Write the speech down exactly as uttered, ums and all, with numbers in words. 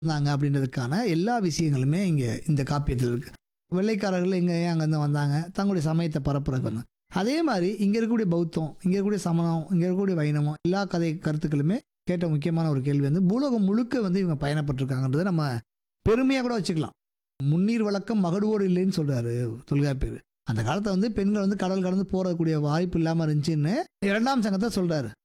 இருந்தாங்க அப்படின்றதுக்கான எல்லா விஷயங்களுமே இங்கே இந்த காப்பியத்தில் இருக்குது. வெள்ளைக்காரர்கள் எங்கே ஏன் அங்கேருந்து வந்தாங்க, தங்களுடைய சமயத்தை பரப்புறதுக்கு வந்தாங்க. அதே மாதிரி இங்கே இருக்கக்கூடிய பௌத்தம், இங்கே இருக்கக்கூடிய சமணம், இங்கே இருக்கக்கூடிய வைணவம், எல்லா கதை கருத்துக்களுமே கேட்ட முக்கியமான ஒரு கேள்வி வந்து பூலோகம் முழுக்க வந்து இவங்க பயணப்பட்டிருக்காங்கன்றதை நம்ம பெருமையாக கூட வச்சுக்கலாம். முன்னீர் வழக்கம் மகடுவோடு இல்லைன்னு சொல்கிறாரு தொல்காப்பியர். அந்த காலத்தை வந்து பெண்கள் வந்து கடல் கடந்து போறக்கூடிய வாய்ப்பு இல்லாமல் இருந்துச்சுன்னு இரண்டாம் சங்கத்தை சொல்கிறாரு.